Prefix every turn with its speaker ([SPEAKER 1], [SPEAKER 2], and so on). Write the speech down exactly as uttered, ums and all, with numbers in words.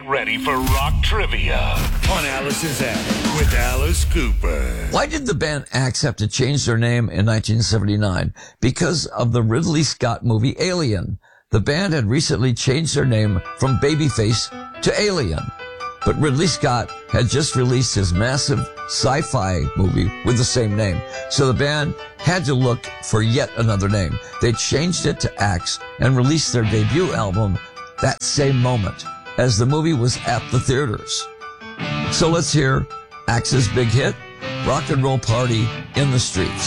[SPEAKER 1] Get ready for rock trivia on Alice's Attic with Alice Cooper.
[SPEAKER 2] Why did the band Axe have to change their name in nineteen seventy-nine? Because of the Ridley Scott movie Alien. The band had recently changed their name from Babyface to Alien. But Ridley Scott had just released his massive sci-fi movie with the same name. So the band had to look for yet another name. They changed it to Axe and released their debut album that same moment as the movie was at the theaters. So let's hear Axe's big hit, Rock and Roll Party in the Streets.